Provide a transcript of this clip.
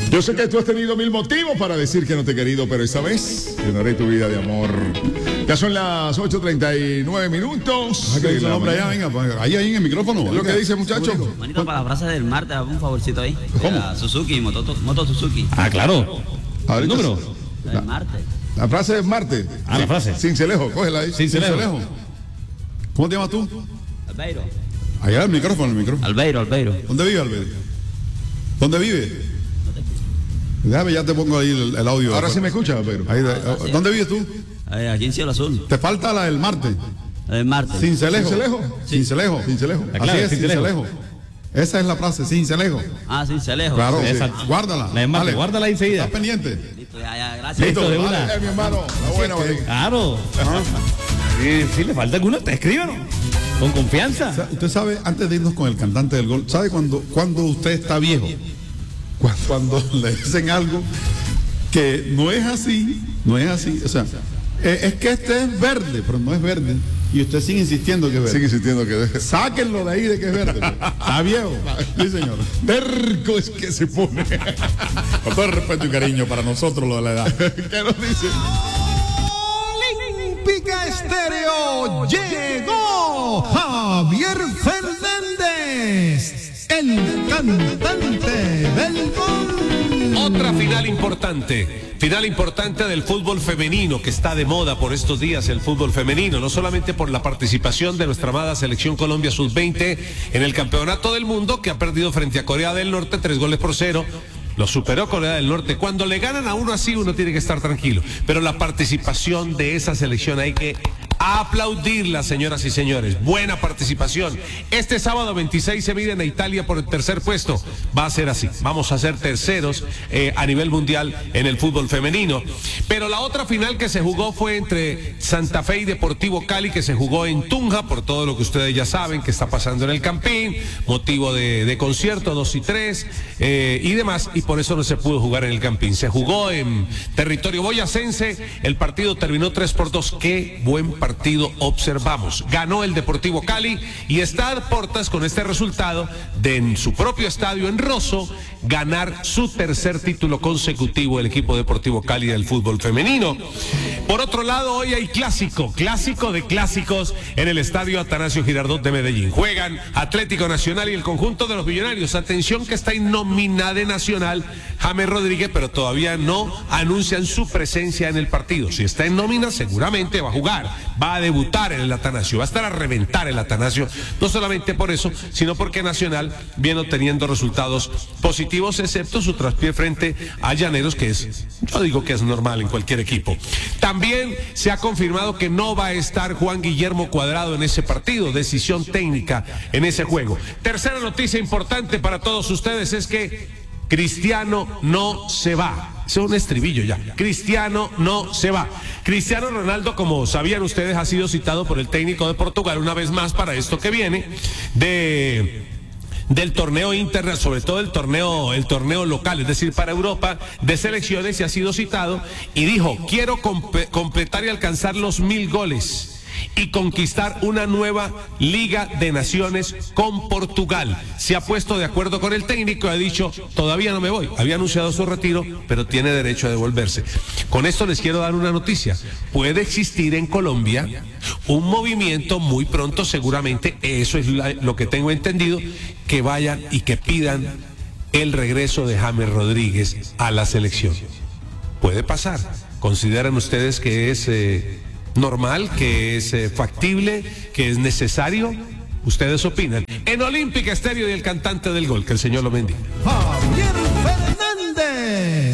Yo sé que tú has tenido 1000 motivos para decir que no te he querido, pero esta vez llenaré tu vida de amor. Ya son las 8:39 minutos. ¿Qué dice el hombre allá? Venga, ahí en el micrófono. ¿Qué es lo que dice, muchacho? Manito, para la frase del martes, dame un favorcito ahí. ¿Cómo? La Suzuki, moto Suzuki. Ah, claro. Ahorita- ¿El número? La del martes. La frase es Marte. Ah, la frase. Cincelejo, cógela ahí. Cincelejo. ¿Cómo te llamas tú? Albeiro. Allá el micrófono. Albeiro. ¿Dónde vive, Albeiro? ¿Dónde vive? Déjame, ya te pongo ahí el audio. Ahora sí me escuchas, pero. Ahí, ¿dónde vives tú? Aquí en Cielo Azul. Te falta la del Marte. La del martes. Cincelejo. Cincelejo. Cincelejo. Ah, claro, Así es, Cincelejo. Cincelejo. Esa es la frase, Cincelejo. Ah, sí, Celejo. Claro, Esa. sí. Guárdala. La de Marte, Dale. guárdala ahí enseguida. ¿Estás pendiente? Listo, ya, gracias. Listo, de Vale, una. mi hermano. La buena, Así es que- Badín. Claro. Si le falta alguno, te escríbanos. Con confianza. Usted sabe, antes de irnos con el cantante del gol, ¿sabe cuando usted está viejo? Cuando le dicen algo que no es así, o sea, es que este es verde, pero no es verde, y usted sigue insistiendo que es verde. Sigue insistiendo que deje. Sáquenlo de ahí de que es verde. Está viejo. Sí, señor. Terco es que se pone. Con todo el respeto y cariño para nosotros lo de la edad. ¿Qué nos dice? Olímpica Estéreo llegó Javier Fernández, el cantante del gol. Otra final importante del fútbol femenino, que está de moda por estos días el fútbol femenino, no solamente por la participación de nuestra amada selección Colombia Sub-20 en el campeonato del mundo, que ha perdido frente a Corea del Norte 3-0. Lo superó Corea del Norte. Cuando le ganan a uno así, uno tiene que estar tranquilo. Pero la participación de esa selección hay que aplaudirla, señoras y señores. Buena participación. Este sábado 26 se miden a Italia por el tercer puesto. Va a ser así. Vamos a ser terceros a nivel mundial en el fútbol femenino. Pero la otra final que se jugó fue entre Santa Fe y Deportivo Cali, que se jugó en Tunja, por todo lo que ustedes ya saben que está pasando en el Campín, motivo de concierto 2 y 3 y demás, y por eso no se pudo jugar en el Campín. Se jugó en territorio boyacense, el partido terminó 3-2. Qué buen partido observamos. Ganó el Deportivo Cali y está a portas con este resultado de en su propio estadio en Rosso ganar su tercer título consecutivo el equipo Deportivo Cali del fútbol femenino. Por otro lado, hoy hay clásico de clásicos en el estadio Atanasio Girardot de Medellín. Juegan Atlético Nacional y el conjunto de los Millonarios. Atención que está en nómina de Nacional James Rodríguez, pero todavía no anuncian su presencia en el partido. Si está en nómina, seguramente va a jugar, va a debutar en el Atanasio, va a estar a reventar el Atanasio, no solamente por eso, sino porque Nacional viene obteniendo resultados positivos, excepto su traspié frente a Llaneros, que yo digo que es normal en cualquier equipo. También se ha confirmado que no va a estar Juan Guillermo Cuadrado en ese partido, decisión técnica en ese juego. Tercera noticia importante para todos ustedes es que Cristiano no se va. Es un estribillo ya. Cristiano no se va. Cristiano Ronaldo, como sabían ustedes, ha sido citado por el técnico de Portugal una vez más para esto que viene del torneo internacional, sobre todo el torneo local, es decir, para Europa, de selecciones, y ha sido citado y dijo: quiero completar y alcanzar los 1000 goles y conquistar una nueva Liga de Naciones con Portugal. Se ha puesto de acuerdo con el técnico y ha dicho: todavía no me voy. Había anunciado su retiro, pero tiene derecho a devolverse. Con esto les quiero dar una noticia. Puede existir en Colombia un movimiento muy pronto, seguramente, eso es lo que tengo entendido, que vayan y que pidan el regreso de James Rodríguez a la selección. Puede pasar. ¿Consideran ustedes que es normal, que es factible, que es necesario? Ustedes opinan. En Olímpica Estéreo y el cantante del gol, que el Señor lo bendiga. Javier Fernández.